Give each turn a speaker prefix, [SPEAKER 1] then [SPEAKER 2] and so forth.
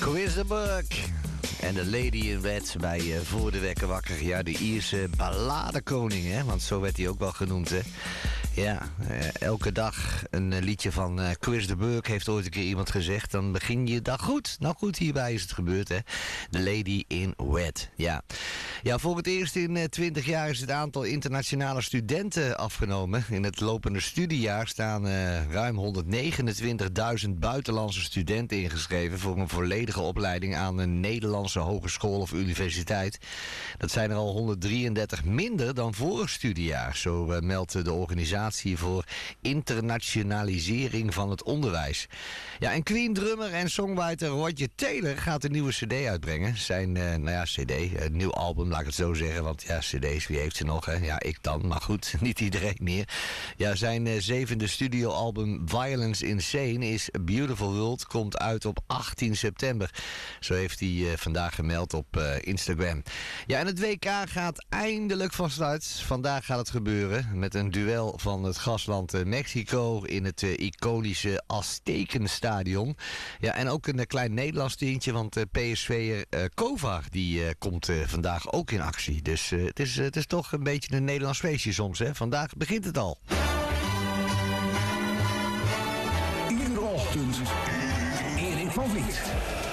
[SPEAKER 1] Quiz the Book. En de Lady in Red bij Voor de Wekker Wakker. Ja, de Ierse balladekoning, hè? Want zo werd hij ook wel genoemd, hè? Ja, elke dag een liedje van Quiz the Book, heeft ooit een keer iemand gezegd. Dan begin je dag goed. Nou goed, hierbij is het gebeurd, hè? De Lady in Red, ja. Ja, voor het eerst in 20 jaar is het aantal internationale studenten afgenomen. In het lopende studiejaar staan ruim 129.000 buitenlandse studenten ingeschreven voor een volledige opleiding aan een Nederlandse hogeschool of universiteit. Dat zijn er al 133 minder dan vorig studiejaar, zo meldt de organisatie voor internationalisering van het onderwijs. Ja, en Queen-drummer en songwriter Roger Taylor gaat een nieuwe cd uitbrengen. Zijn, cd, een nieuw album, laat ik het zo zeggen, want ja, cd's, wie heeft ze nog, hè? Ja, ik dan, maar goed, niet iedereen meer. Ja, zijn 7e studioalbum Violence Insane is A Beautiful World, komt uit op 18 september. Zo heeft hij vandaag gemeld op Instagram. Ja, en het WK gaat eindelijk van start. Vandaag gaat het gebeuren met een duel van het gastland Mexico in het iconische Aztekenstadion. Ja, en ook een klein Nederlands tintje, want PSV'er Kovar die komt vandaag ook in actie. Dus het is toch een beetje een Nederlands feestje soms, hè? Vandaag begint het al.
[SPEAKER 2] Iedere ochtend Erik van Vliet.